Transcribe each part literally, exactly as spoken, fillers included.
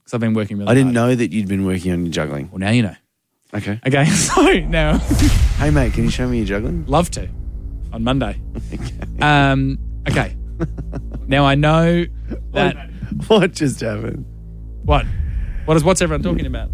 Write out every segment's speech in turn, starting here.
because I've been working really I didn't hard. know that you'd been working on your juggling. Well, now you know. Okay. Okay, so now, Hey, mate, can you show me your juggling? love to on Monday. Um, okay. Now I know that. What just happened? What? What is? What's everyone talking about?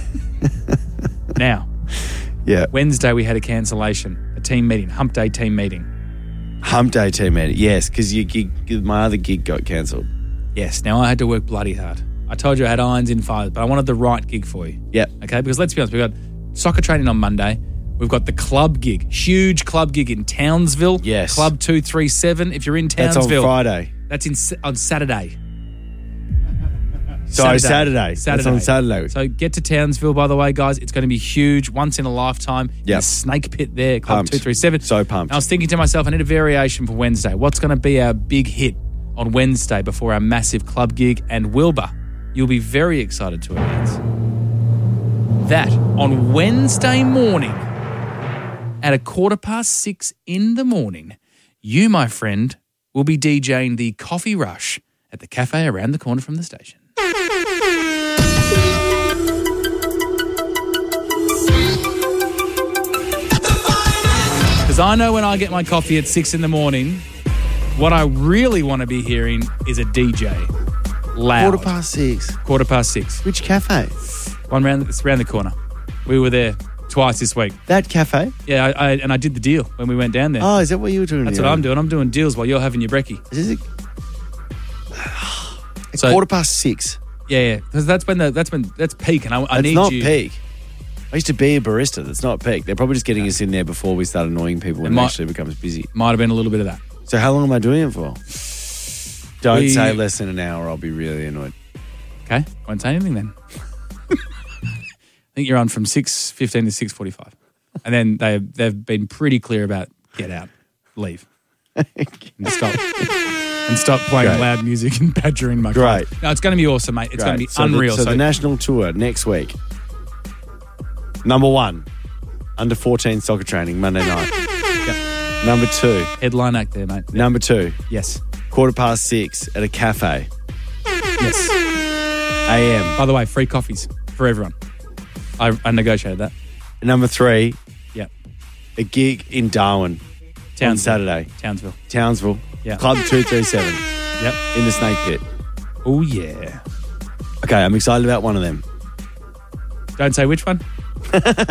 Now, Yeah. Wednesday we had a cancellation, a team meeting, hump day team meeting. Hump day team meeting. Yes, because your gig, my other gig got cancelled. Yes. Now I had to work bloody hard. I told you I had irons in fire, but I wanted the right gig for you. Yep. Okay, because let's be honest, we've got soccer training on Monday. We've got the club gig, huge club gig in Townsville. Yes. Club two three seven. If you're in That's Townsville. on Friday. That's in, on Saturday. Sorry, Saturday. Saturday. That's on Saturday. So get to Townsville, by the way, guys. It's going to be huge, once in a lifetime. Yep. The snake pit there, Club Pumped. two three seven. So pumped. And I was thinking to myself, I need a variation for Wednesday. What's going to be our big hit on Wednesday before our massive club gig? And Wilbur, you'll be very excited to announce that on Wednesday morning at a quarter past six in the morning, you, my friend, will be DJing the Coffee Rush at the cafe around the corner from the station. Because I know when I get my coffee at six in the morning, what I really want to be hearing is a D J. Loud. Quarter past six. Quarter past six. Which cafe? One round, it's around the corner. We were there twice this week. That cafe? Yeah, I, I, and I did the deal when we went down there. Oh, is that what you were doing? That's the what other- I'm doing. I'm doing deals while you're having your brekkie. Is it? It's So- quarter past six. Yeah, yeah. Because that's when the that's when that's peak, and I, I It's need not you. peak. I used to be a barista. That's not peak. They're probably just getting us in there before we start annoying people when It it, might- actually becomes busy. Might have been a little bit of that. So how long am I doing it for? Don't We- say less than an hour. I'll be really annoyed. Okay, won't say anything then. I think you're on from six fifteen to six forty-five, and then they they've been pretty clear about get out, leave, and stop, and stop playing Great. loud music and badgering my Great. clients. No, it's going to be awesome, mate. It's going to be Great. So unreal. The, so, the national tour next week. Number one, under fourteen soccer training Monday night. Yep. Number two, Headline act there, mate. number two, Yes, quarter past six at a cafe. yes. A M. By the way, free coffees for everyone. I, I negotiated that. Number three, Yep. a gig in Darwin on Townsville. Saturday. Townsville. Townsville. Yeah. Club two three seven Yep. in the Snake Pit. Oh yeah. Okay, I'm excited about one of them. Don't say which one.